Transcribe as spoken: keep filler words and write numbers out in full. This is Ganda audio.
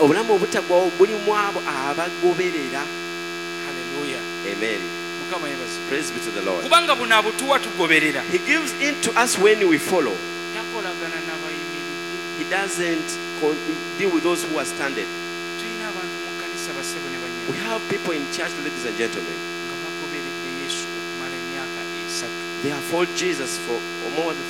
obulamu obutaggwawo buli mu abo abagoberera. Hallelujah. Amen. Mukama yebaze. Praise be to the Lord. Kubanga buno abutuwa tugoberera. He gives in to us when we follow. Takolagana n'abayimiridde. He doesn't deal with those who are standing. Tulina abantu mu kanisa basebo ne banyama. We have people in church, ladies and gentlemen. Nga bagoberedde Yesu okumala emyaka esatu. They have followed Jesus for more than